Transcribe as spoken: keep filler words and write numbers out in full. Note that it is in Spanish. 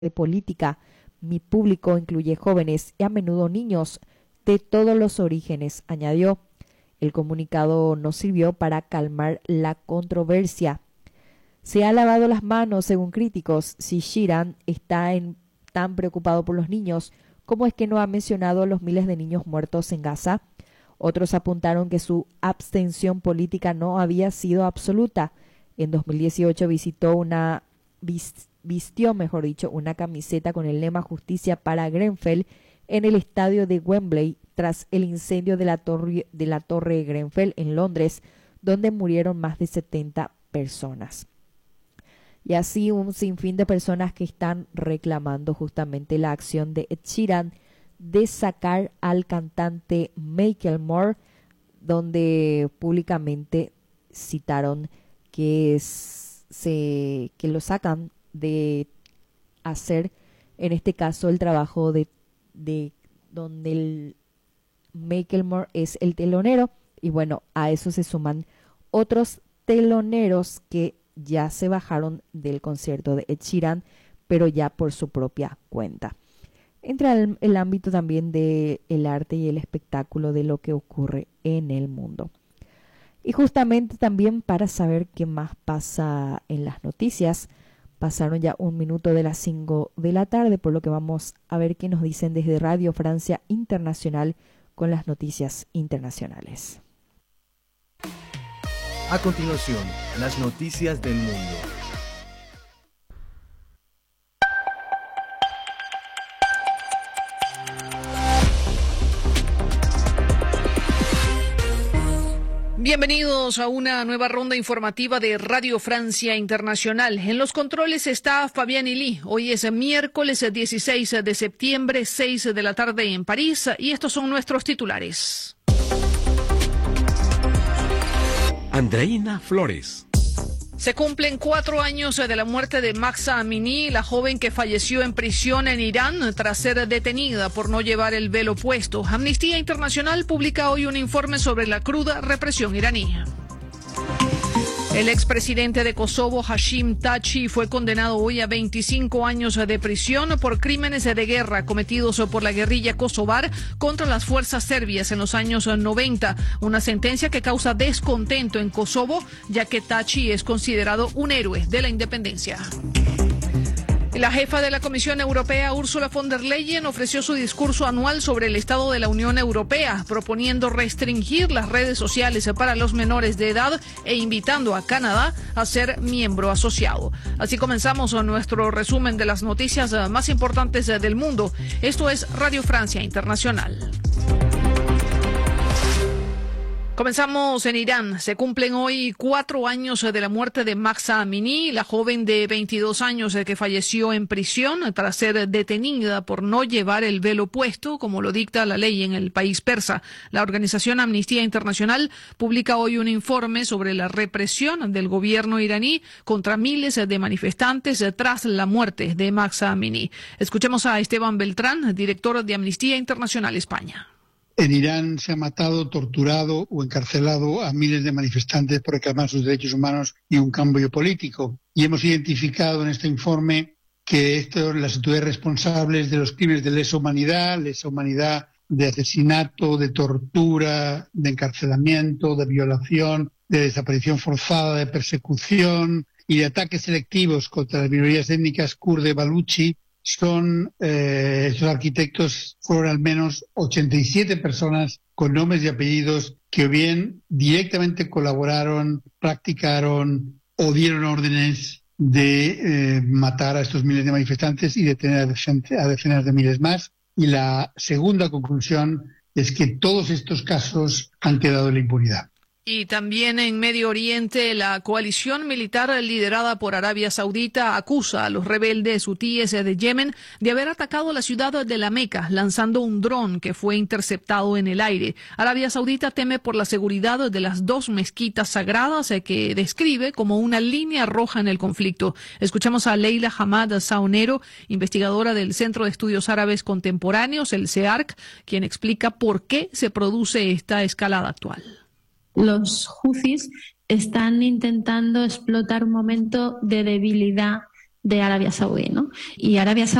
de política. Mi público incluye jóvenes y a menudo niños de todos los orígenes, añadió. El comunicado no sirvió para calmar la controversia. Se ha lavado las manos, según críticos. Si Sheeran está en, tan preocupado por los niños, ¿cómo es que no ha mencionado a los miles de niños muertos en Gaza? Otros apuntaron que su abstención política no había sido absoluta. En dos mil dieciocho visitó una vistió, mejor dicho, una camiseta con el lema Justicia para Grenfell en el estadio de Wembley tras el incendio de la torre de la torre Grenfell en Londres, donde murieron más de setenta personas. Y así un sinfín de personas que están reclamando justamente la acción de Ed Sheeran de sacar al cantante Macklemore, donde públicamente citaron que, es, se, que lo sacan de hacer, en este caso, el trabajo de, de donde el Macklemore es el telonero. Y bueno, a eso se suman otros teloneros que ya se bajaron del concierto de Ed Sheeran, pero ya por su propia cuenta. Entra el, el ámbito también del arte y el espectáculo de lo que ocurre en el mundo. Y justamente también para saber qué más pasa en las noticias, pasaron ya un minuto de las cinco de la tarde, por lo que vamos a ver qué nos dicen desde Radio Francia Internacional con las noticias internacionales. A continuación, las noticias del mundo. Bienvenidos a una nueva ronda informativa de Radio Francia Internacional. En los controles está Fabián Hilí. Hoy es miércoles dieciséis de septiembre, seis de la tarde en París, y estos son nuestros titulares. Andreina Flores. Se cumplen cuatro años de la muerte de Mahsa Amini, la joven que falleció en prisión en Irán tras ser detenida por no llevar el velo puesto. Amnistía Internacional publica hoy un informe sobre la cruda represión iraní. El expresidente de Kosovo, Hashim Thaçi, fue condenado hoy a veinticinco años de prisión por crímenes de guerra cometidos por la guerrilla kosovar contra las fuerzas serbias en los años noventa. Una sentencia que causa descontento en Kosovo, ya que Thaçi es considerado un héroe de la independencia. La jefa de la Comisión Europea, Ursula von der Leyen, ofreció su discurso anual sobre el estado de la Unión Europea, proponiendo restringir las redes sociales para los menores de edad e invitando a Canadá a ser miembro asociado. Así comenzamos nuestro resumen de las noticias más importantes del mundo. Esto es Radio Francia Internacional. Comenzamos en Irán. Se cumplen hoy cuatro años de la muerte de Mahsa Amini, la joven de veintidós años que falleció en prisión tras ser detenida por no llevar el velo puesto, como lo dicta la ley en el país persa. La organización Amnistía Internacional publica hoy un informe sobre la represión del gobierno iraní contra miles de manifestantes tras la muerte de Mahsa Amini. Escuchemos a Esteban Beltrán, director de Amnistía Internacional España. En Irán se ha matado, torturado o encarcelado a miles de manifestantes por reclamar sus derechos humanos y un cambio político. Y hemos identificado en este informe que estos, las autoridades responsables de los crímenes de lesa humanidad, lesa humanidad de asesinato, de tortura, de encarcelamiento, de violación, de desaparición forzada, de persecución y de ataques selectivos contra las minorías étnicas kurda y baluchi, son, eh, estos arquitectos fueron al menos ochenta y siete personas con nombres y apellidos que bien directamente colaboraron, practicaron o dieron órdenes de eh, matar a estos miles de manifestantes y detener a, decen- a decenas de miles más. Y la segunda conclusión es que todos estos casos han quedado en la impunidad. Y también en Medio Oriente, la coalición militar liderada por Arabia Saudita acusa a los rebeldes hutíes de Yemen de haber atacado la ciudad de La Meca, lanzando un dron que fue interceptado en el aire. Arabia Saudita teme por la seguridad de las dos mezquitas sagradas que describe como una línea roja en el conflicto. Escuchamos a Leila Hamad Saonero, investigadora del Centro de Estudios Árabes Contemporáneos, el C E A R C, quien explica por qué se produce esta escalada actual. Los Houthis están intentando explotar un momento de debilidad de Arabia Saudí, ¿no? Y Arabia